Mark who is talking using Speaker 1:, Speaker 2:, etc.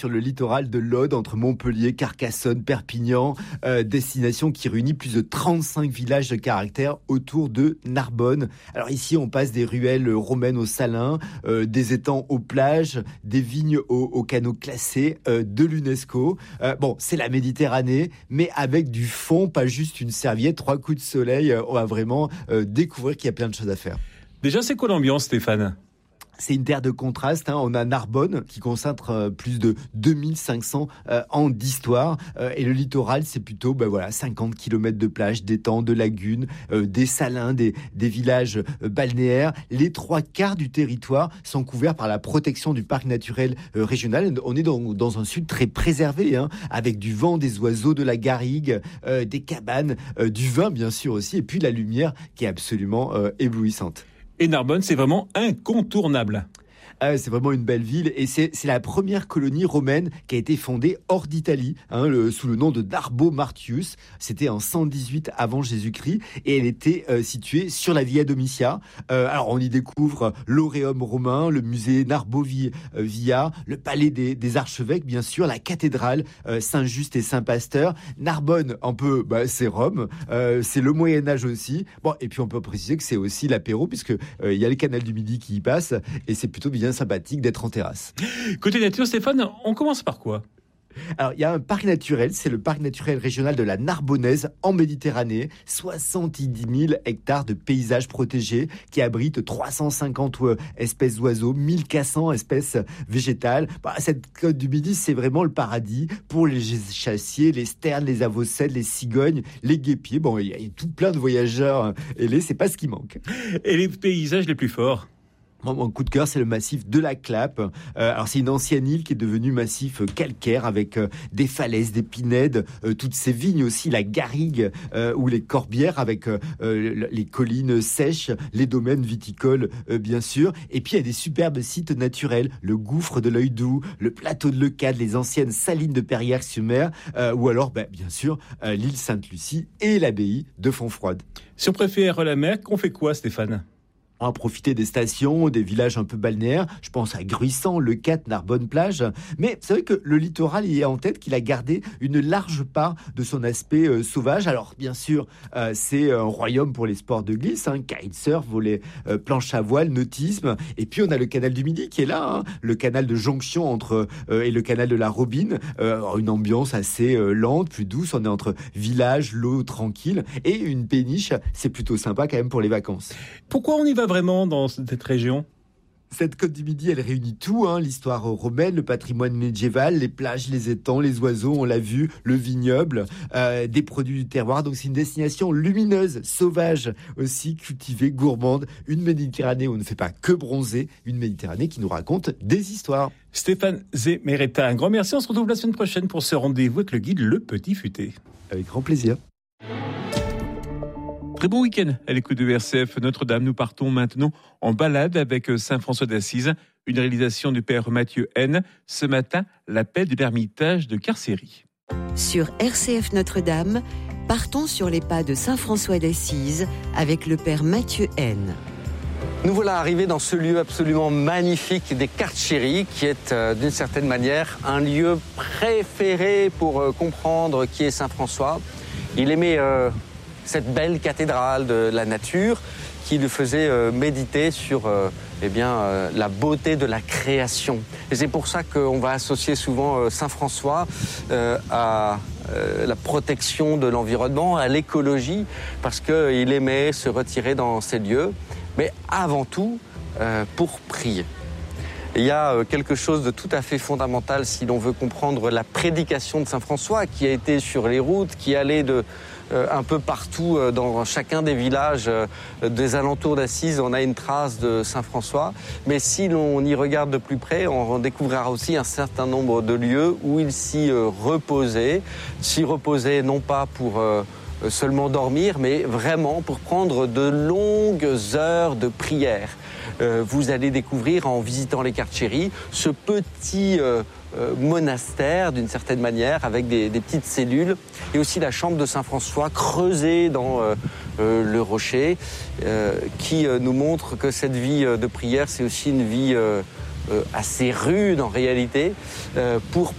Speaker 1: sur le littoral de l'Aude, entre Montpellier, Carcassonne, Perpignan, destination qui réunit plus de 35 villages de caractère autour de Narbonne. Alors ici, on passe des ruelles romaines aux salins, des étangs aux plages, des vignes aux canaux classés de l'UNESCO. Bon, c'est la Méditerranée, mais avec du fond, pas juste une serviette, 3 coups de soleil. On va vraiment découvrir qu'il y a plein de choses à faire.
Speaker 2: Déjà, c'est quoi l'ambiance, Stéphane ?
Speaker 1: C'est une terre de contraste. On a Narbonne qui concentre plus de 2500 ans d'histoire. Et le littoral, c'est plutôt 50 km de plage, d'étangs, de lagunes, des salins, des villages balnéaires. Les 3/4 du territoire sont couverts par la protection du parc naturel régional. On est dans un sud très préservé, avec du vent, des oiseaux, de la garrigue, des cabanes, du vin bien sûr aussi, et puis la lumière qui est absolument éblouissante.
Speaker 2: Et Narbonne, c'est vraiment incontournable.
Speaker 1: C'est vraiment une belle ville et c'est la première colonie romaine qui a été fondée hors d'Italie, sous le nom de Narbo Martius. C'était en 118 avant Jésus-Christ et elle était située sur la Via Domitia. Alors on y découvre l'Auréum romain, le musée Narbo Via, le palais des archevêques bien sûr, la cathédrale Saint-Just et Saint-Pasteur. Narbonne, un peu, c'est Rome, c'est le Moyen-Âge aussi. Bon, et puis on peut préciser que c'est aussi l'apéro puisque il y a le canal du Midi qui y passe et c'est plutôt bien sympathique d'être en terrasse.
Speaker 2: Côté nature, Stéphane, on commence par quoi ?
Speaker 1: Alors, il y a un parc naturel, c'est le parc naturel régional de la Narbonnaise en Méditerranée. 70 000 hectares de paysages protégés qui abritent 350 espèces d'oiseaux, 1400 espèces végétales. Cette côte du Midi, c'est vraiment le paradis pour les chassiers, les sternes, les avocèdes, les cigognes, les guépiers. Bon, il y a tout plein de voyageurs ailés, c'est pas ce qui manque.
Speaker 2: Et les paysages les plus forts ?
Speaker 1: Mon coup de cœur, c'est le massif de la Clappe. Alors, c'est une ancienne île qui est devenue massif calcaire avec des falaises, des pinèdes, toutes ces vignes aussi, la garrigue ou les corbières avec les collines sèches, les domaines viticoles, bien sûr. Et puis, il y a des superbes sites naturels, le gouffre de l'Œil Doux, le plateau de Leucade, les anciennes salines de Perrières-sur-Mer, ou alors, bien sûr, l'île Sainte-Lucie et l'abbaye de Fontfroide.
Speaker 2: Si on préfère la mer, qu'on fait quoi, Stéphane ?
Speaker 1: On va profiter des stations, des villages un peu balnéaires. Je pense à Gruissant, Leucate, Narbonne-Plage. Mais c'est vrai que le littoral, il est en tête qu'il a gardé une large part de son aspect sauvage. Alors, bien sûr, c'est un royaume pour les sports de glisse, kitesurf, volley, planche à voile, nautisme. Et puis, on a le canal du Midi qui est là, le canal de jonction entre et le canal de la Robine. Une ambiance assez lente, plus douce. On est entre village, l'eau tranquille et une péniche. C'est plutôt sympa quand même pour les vacances.
Speaker 2: Pourquoi on y va vraiment dans cette région ?
Speaker 1: Cette côte du Midi, elle réunit tout, l'histoire romaine, le patrimoine médiéval, les plages, les étangs, les oiseaux, on l'a vu, le vignoble, des produits du terroir. Donc c'est une destination lumineuse, sauvage, aussi cultivée, gourmande. Une Méditerranée où on ne fait pas que bronzer, une Méditerranée qui nous raconte des histoires.
Speaker 2: Stéphane Zemeretta, un grand merci. On se retrouve la semaine prochaine pour ce rendez-vous avec le guide Le Petit Futé.
Speaker 1: Avec grand plaisir.
Speaker 2: Très bon week-end à l'écoute de RCF Notre-Dame. Nous partons maintenant en balade avec Saint François d'Assise, une réalisation du père Mathieu N. Ce matin, l'appel de l'ermitage de Carcéry.
Speaker 3: Sur RCF Notre-Dame, partons sur les pas de Saint François d'Assise avec le père Mathieu N.
Speaker 4: Nous voilà arrivés dans ce lieu absolument magnifique des Carcéry, qui est d'une certaine manière un lieu préféré pour comprendre qui est Saint François. Il aimait cette belle cathédrale de la nature qui le faisait méditer sur la beauté de la création. Et c'est pour ça qu'on va associer souvent Saint François à la protection de l'environnement, à l'écologie, parce qu'il aimait se retirer dans ces lieux, mais avant tout pour prier. Il y a quelque chose de tout à fait fondamental si l'on veut comprendre la prédication de Saint François, qui a été sur les routes, qui allait un peu partout dans chacun des villages des alentours d'Assise. On a une trace de Saint François, mais si l'on y regarde de plus près, on découvrira aussi un certain nombre de lieux où il s'y reposait non pas pour seulement dormir, mais vraiment pour prendre de longues heures de prière. Vous allez découvrir en visitant les Carcéry ce petit monastère d'une certaine manière avec des petites cellules et aussi la chambre de Saint François creusée dans le rocher qui nous montre que cette vie de prière c'est aussi une vie assez rude en réalité, pour